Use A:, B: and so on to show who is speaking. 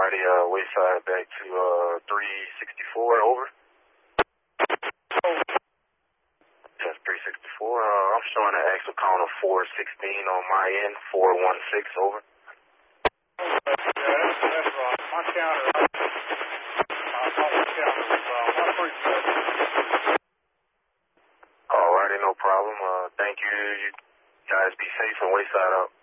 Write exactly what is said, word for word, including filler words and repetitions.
A: Alrighty, uh, Wayside back to, uh, three sixty-four, over. Test three sixty-four, uh, I'm showing an axle count of four sixteen on my end, four one six, over.
B: Yeah, that's, that's right. My counter, I, I thought my counter was wrong. one three seven.
A: Alrighty, no problem. Uh, thank you. You guys be safe and Wayside out.